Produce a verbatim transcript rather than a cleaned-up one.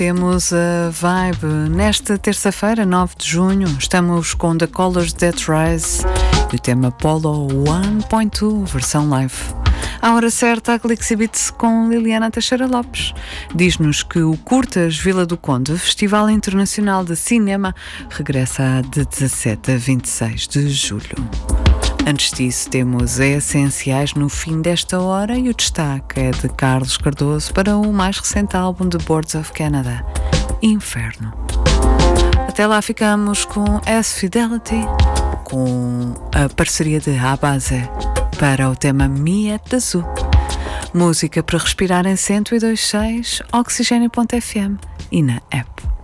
Temos a vibe nesta terça-feira, nove de junho. Estamos com The Colors That Rise e o tema Polo um ponto dois, versão live. À hora certa, a Glixi Beats com Liliana Teixeira Lopes. Diz-nos que o Curtas Vila do Conde, Festival Internacional de Cinema, regressa de dezassete a vinte e seis de julho. Antes disso, temos a Essenciais no fim desta hora e o destaque é de Carlos Cardoso para o mais recente álbum de Boards of Canada, Inferno. Até lá ficamos com S-Fidelity, com a parceria de Abase para o tema Me at the Zoo. Música para respirar em cento e dois ponto seis, oxigênio ponto f m e na app.